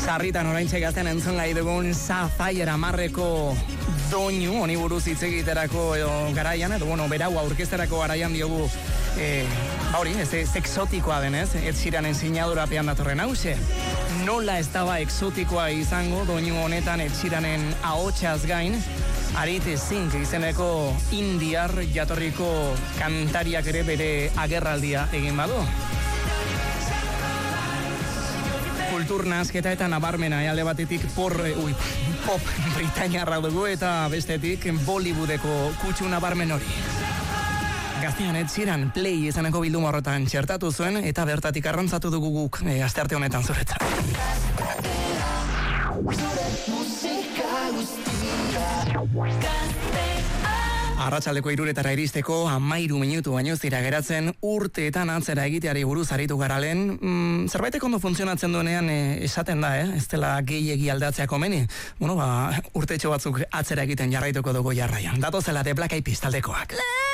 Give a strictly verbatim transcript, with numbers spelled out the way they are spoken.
Sarritan oraintxe gazten entzun gai dugun Sapphire amarreko doinu, honi buruz hitz egiterako edo garaian, edo bueno, berau aurkezterako garaian diogu e, hori, ez ez exotikoa denez, Ed Sheeranen sinadurapean datorren hause. Nola ez daba exotikoa izango doinu honetan Ed Sheeranen ahotsaz gain, Arit Singh izeneko indiar jatorriko kantariak ere bere agerraldia egin badu. Kultur nahasketa eta nabarmena, alde batetik por, ui, pop britainiarra dugu eta bestetik Bollywoodeko kutsu nabarmen hori. Gaztean Ed Sheeran Play izaneko bilduma horretan txertatu zuen eta bertatik arrantzatu dugu guk e, astearte honetan zuretzat. Arratsaldeko hiruretara iristeko hamairu minutu baino ez dira geratzen, urteetan atzera egiteari buruz aritu garalen. Mm, zerbaitek ondo funtzionatzen duenean e, esaten da, eh? Ez dela gehiegi aldatzea komeni. Bueno, ba, urtetxo batzuk atzera egiten jarraituko dugu jarraian. Datozela de Black Eyed Peas taldekoak.